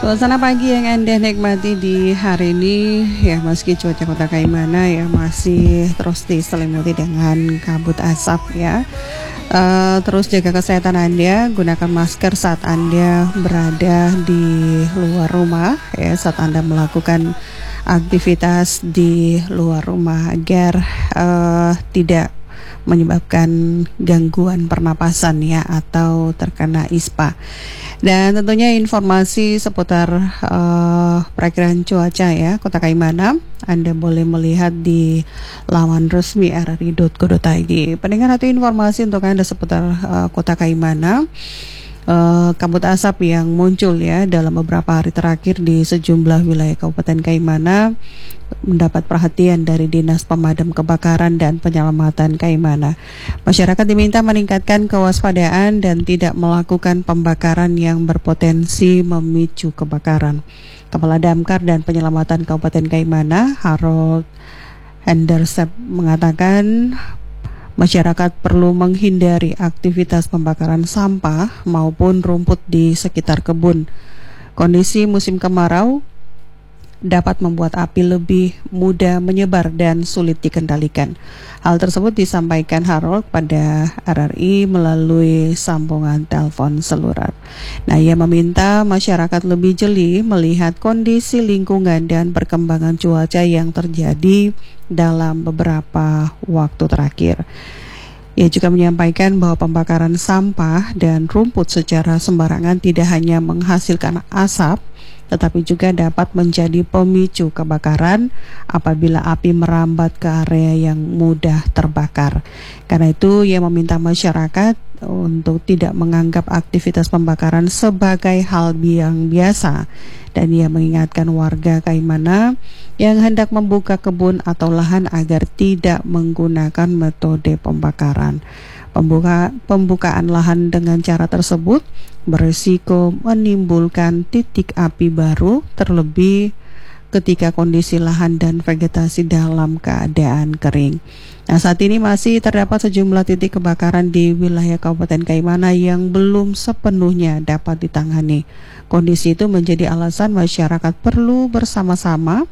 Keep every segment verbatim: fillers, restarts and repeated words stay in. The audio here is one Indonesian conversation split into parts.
Suasana pagi yang Anda nikmati di hari ini ya, meski cuaca Kota Kaimana ya masih terus diselimuti dengan kabut asap ya. Uh, terus jaga kesehatan Anda, gunakan masker saat Anda berada di luar rumah ya, saat Anda melakukan aktivitas di luar rumah agar uh, tidak menyebabkan gangguan pernapasan ya atau terkena ispa. Dan tentunya informasi seputar uh, perakiraan cuaca ya Kota Kaimana Anda boleh melihat di laman resmi r r i dot co dot i d. Pendengar, satu informasi untuk Anda seputar uh, Kota Kaimana. Uh, kabut asap yang muncul ya dalam beberapa hari terakhir di sejumlah wilayah Kabupaten Kaimana mendapat perhatian dari Dinas Pemadam Kebakaran dan Penyelamatan Kaimana. Masyarakat diminta meningkatkan kewaspadaan dan tidak melakukan pembakaran yang berpotensi memicu kebakaran. Kepala Damkar dan Penyelamatan Kabupaten Kaimana, Harold Hendersep, mengatakan masyarakat perlu menghindari aktivitas pembakaran sampah maupun rumput di sekitar kebun. Kondisi musim kemarau dapat membuat api lebih mudah menyebar dan sulit dikendalikan. Hal tersebut disampaikan Harold pada R R I melalui sambungan telepon seluler. Nah, ia meminta masyarakat lebih jeli melihat kondisi lingkungan dan perkembangan cuaca yang terjadi dalam beberapa waktu terakhir. Ia juga menyampaikan bahwa pembakaran sampah dan rumput secara sembarangan tidak hanya menghasilkan asap, tetapi juga dapat menjadi pemicu kebakaran apabila api merambat ke area yang mudah terbakar. Karena itu, ia meminta masyarakat untuk tidak menganggap aktivitas pembakaran sebagai hal yang biasa, dan ia mengingatkan warga Kaimana yang hendak membuka kebun atau lahan agar tidak menggunakan metode pembakaran. Pembuka, pembukaan lahan dengan cara tersebut berisiko menimbulkan titik api baru, terlebih ketika kondisi lahan dan vegetasi dalam keadaan kering. Nah, saat ini masih terdapat sejumlah titik kebakaran di wilayah Kabupaten Kaimana yang belum sepenuhnya dapat ditangani. Kondisi itu menjadi alasan masyarakat perlu bersama-sama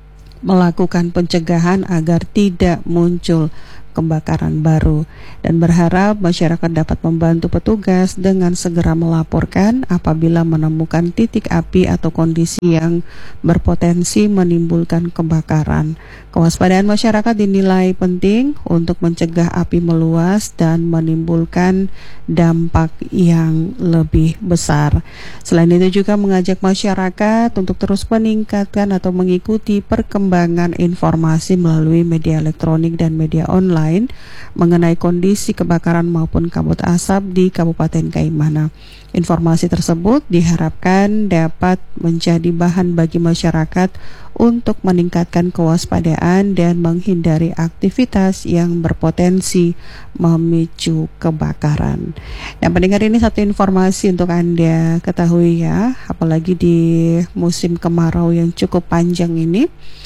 melakukan pencegahan agar tidak muncul kebakaran baru, dan berharap masyarakat dapat membantu petugas dengan segera melaporkan apabila menemukan titik api atau kondisi yang berpotensi menimbulkan kebakaran. Kewaspadaan masyarakat dinilai penting untuk mencegah api meluas dan menimbulkan dampak yang lebih besar. Selain itu juga mengajak masyarakat untuk terus meningkatkan atau mengikuti perkembangan informasi melalui media elektronik dan media online mengenai kondisi kebakaran maupun kabut asap di Kabupaten Kaimana. Informasi tersebut diharapkan dapat menjadi bahan bagi masyarakat untuk meningkatkan kewaspadaan dan menghindari aktivitas yang berpotensi memicu kebakaran. Dan pendengar, ini satu informasi untuk Anda ketahui ya, apalagi di musim kemarau yang cukup panjang ini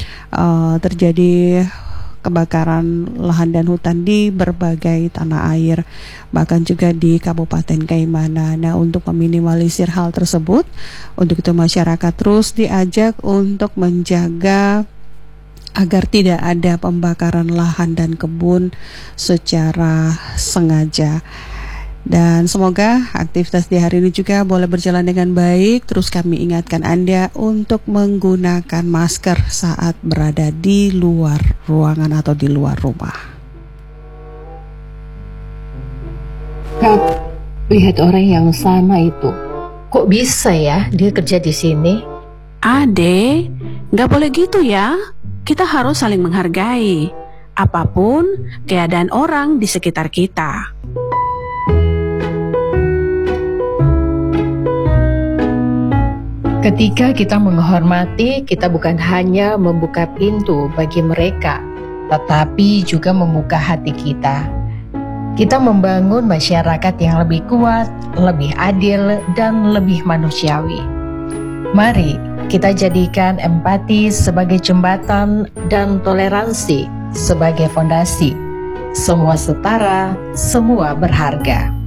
uh, terjadi kebakaran lahan dan hutan di berbagai tanah air, bahkan juga di Kabupaten Kaimana. Nah, untuk meminimalisir hal tersebut, untuk itu masyarakat terus diajak untuk menjaga agar tidak ada pembakaran lahan dan kebun secara sengaja. Dan semoga aktivitas di hari ini juga boleh berjalan dengan baik. Terus kami ingatkan Anda untuk menggunakan masker saat berada di luar ruangan atau di luar rumah. Kak, lihat orang yang sama itu. Kok bisa ya dia kerja di sini? Ade, nggak boleh gitu ya. Kita harus saling menghargai apapun keadaan orang di sekitar kita. Ketika kita menghormati, kita bukan hanya membuka pintu bagi mereka, tetapi juga membuka hati kita. Kita membangun masyarakat yang lebih kuat, lebih adil, dan lebih manusiawi. Mari kita jadikan empati sebagai jembatan dan toleransi sebagai fondasi. Semua setara, semua berharga.